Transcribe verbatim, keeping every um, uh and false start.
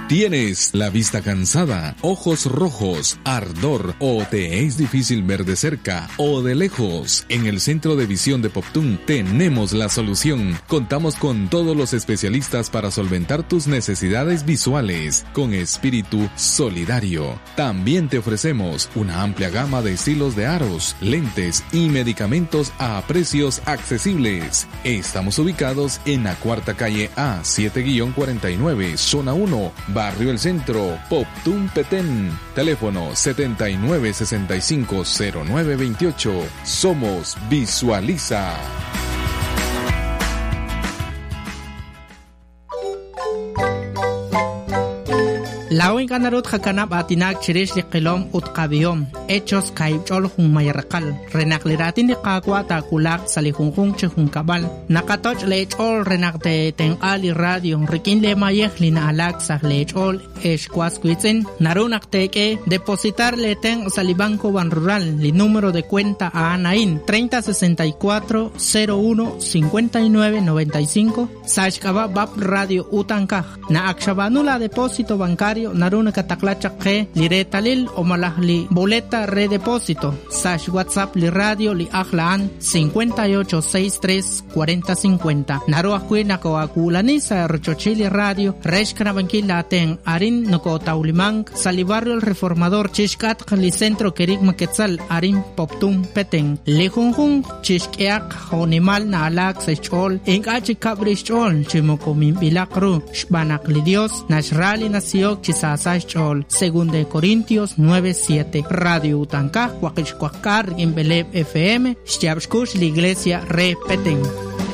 ¿Tienes la vista cansada, ojos rojos, ardor o te es difícil ver de cerca o de lejos? En el Centro de Visión de Poptún tenemos la solución. Contamos con todos los especialistas para solventar tus necesidades visuales con espíritu solidario. También te ofrecemos una amplia gama de estilos de aros, lentes y medicamentos a precios accesibles. Estamos ubicados en la cuarta calle A siete cuarenta y nueve, zona uno, Barrio El Centro, Poptún, Petén. Teléfono setenta y nueve sesenta y cinco cero nueve veintiocho. Somos Visualiza. Lawin kanarut hakanap atinak chirish li qilom utqabiyom hechos kaibchol hun mayarqal renakliratin li qaqwa takulak salihunjun chihun kabal nakatoch lechol renakte tenqali radio rikin le mayeh lina alak sah lechol eshkwaskuitzen narunaqteke depositar le ten salibanco ban rural li número de cuenta a Anaín treinta sesenta y cuatro cero uno cincuenta y nueve noventa y cinco sashkaba bab radio utankaj na akshabanula depósito bancario naruna kataklachak ke liretalil o malahli boleta redepósito sash WhatsApp li radio li ahlaan cincuenta y ocho sesenta y tres cuarenta cincuenta naruah kuina ko akulani sa rochochili radio reshkana bankila ten arin noko taulimang sa li barrio el reformador chishkat li centro kerik maketzal arin Poptún Petén li junjun chishkiak honimal na alak sa chol ingachi kabrish chol chimoko mimbilakru shbanak li Dios nashrali nasiok chisasay chol según de Corintios nueve siete Radio Utankaj Huaquichcuacar Gimbeleb F M Shtiabshkush la iglesia Re Petén.